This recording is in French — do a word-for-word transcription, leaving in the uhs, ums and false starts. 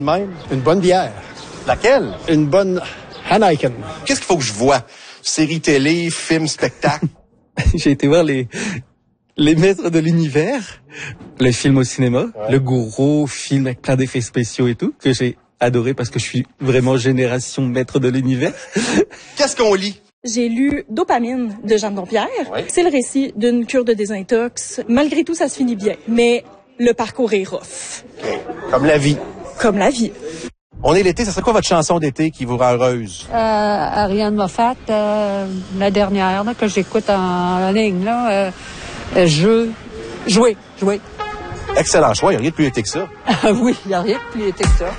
Même. Une bonne bière. Laquelle? Une bonne Heineken. Qu'est-ce qu'il faut que je vois? Série télé, film, spectacle? J'ai été voir les les Maîtres de l'Univers, le film au cinéma, ouais. Le gros film avec plein d'effets spéciaux et tout, que j'ai adoré parce que je suis vraiment génération Maître de l'Univers. Qu'est-ce qu'on lit? J'ai lu Dopamine de Jeanne Dompierre. Oui. C'est le récit d'une cure de désintox. Malgré tout, ça se finit bien. Mais le parcours est rough. Okay. Comme la vie. Comme la vie. On est l'été, ça serait quoi votre chanson d'été qui vous rend heureuse? Euh, Ariane Moffat, euh, la dernière là, que j'écoute en, en ligne, là, euh, euh, je, jouer, jouer. Excellent choix, il n'y a rien de plus été que ça. Ah oui, il n'y a rien de plus été que ça.